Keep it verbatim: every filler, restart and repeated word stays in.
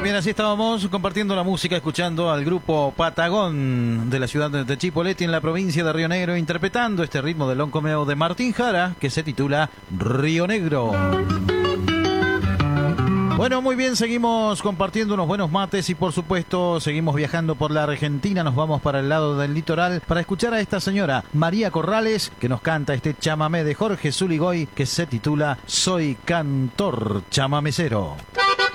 bien, así estábamos compartiendo la música, escuchando al grupo Patagón de la ciudad de Chipoleti en la provincia de Río Negro, interpretando este ritmo del loncomeo de Martín Jara, que se titula Río Negro. Bueno, muy bien, seguimos compartiendo unos buenos mates y por supuesto seguimos viajando por la Argentina, nos vamos para el lado del litoral para escuchar a esta señora, María Corrales, que nos canta este chamamé de Jorge Zuligoy que se titula Soy cantor chamamecero.